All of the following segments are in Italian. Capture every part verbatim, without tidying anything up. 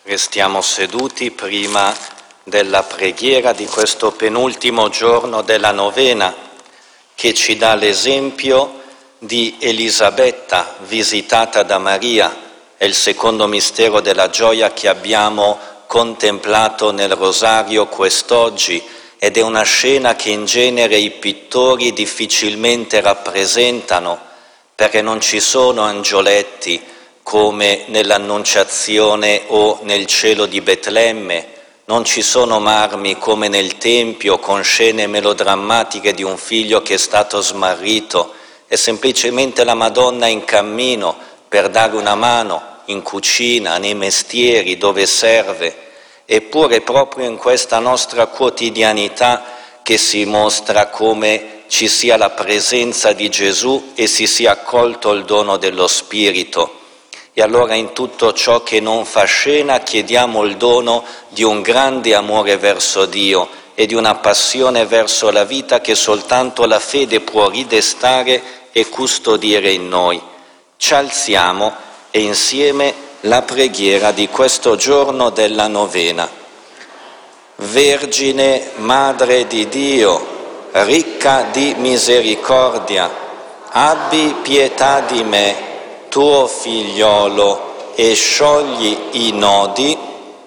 Restiamo seduti prima della preghiera di questo penultimo giorno della novena, che ci dà l'esempio di Elisabetta visitata da Maria. È il secondo mistero della gioia che abbiamo contemplato nel rosario quest'oggi, ed è una scena che in genere i pittori difficilmente rappresentano, perché non ci sono angioletti come nell'Annunciazione o nel cielo di Betlemme, non ci sono marmi come nel Tempio con scene melodrammatiche di un figlio che è stato smarrito. È semplicemente la Madonna in cammino per dare una mano in cucina, nei mestieri, dove serve. Eppure proprio in questa nostra quotidianità che si mostra come ci sia la presenza di Gesù e si sia accolto il dono dello Spirito. E allora in tutto ciò che non fa scena chiediamo il dono di un grande amore verso Dio e di una passione verso la vita che soltanto la fede può ridestare e custodire in noi. Ci alziamo e insieme la preghiera di questo giorno della novena. Vergine Madre di Dio, ricca di misericordia, abbi pietà di me, tuo figliolo, e sciogli i nodi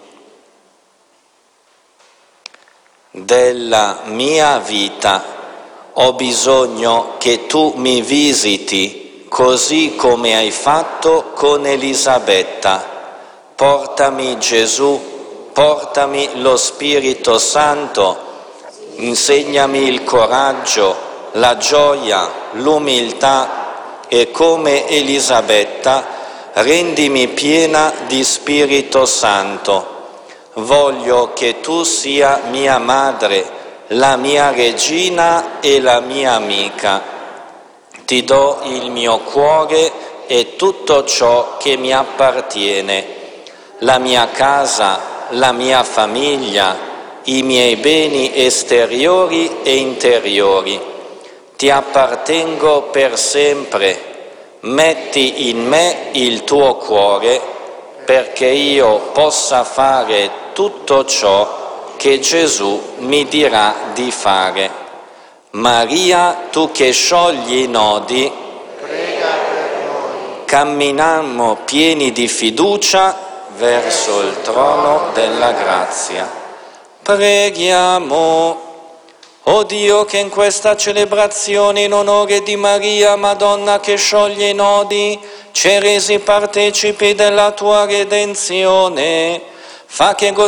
della mia vita. Ho bisogno che tu mi visiti così come hai fatto con Elisabetta. Portami Gesù, portami lo Spirito Santo, insegnami il coraggio, la gioia, l'umiltà, e come Elisabetta rendimi piena di Spirito Santo. Voglio che tu sia mia madre, la mia regina e la mia amica. Ti do il mio cuore e tutto ciò che mi appartiene, la mia casa, la mia famiglia, i miei beni esteriori e interiori. Ti appartengo per sempre. Metti in me il tuo cuore perché io possa fare tutto ciò che Gesù mi dirà di fare. Maria, tu che sciogli i nodi, prega per noi. Camminiamo pieni di fiducia verso il trono della grazia. Preghiamo. O Dio, che in questa celebrazione in onore di Maria, Madonna che scioglie i nodi, ci hai resi partecipi della tua redenzione, fa che